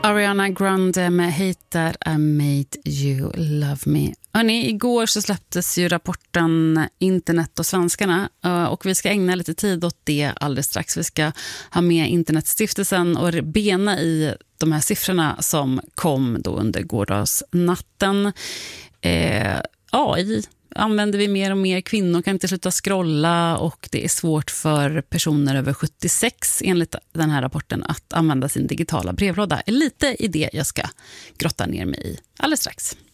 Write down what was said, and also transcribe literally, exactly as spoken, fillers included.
Ariana Grande med Hater I Made You Love Me. Hörrni, igår så släpptes ju rapporten Internet och svenskarna och vi ska ägna lite tid åt det alldeles strax. Vi ska ha med Internetstiftelsen och bena i de här siffrorna som kom då under gårdagsnatten. Eh, A I använder vi mer och mer, kvinnor kan inte sluta scrolla och det är svårt för personer över sjuttiosex enligt den här rapporten att använda sin digitala brevlåda. Lite i det jag ska grotta ner mig i alldeles strax.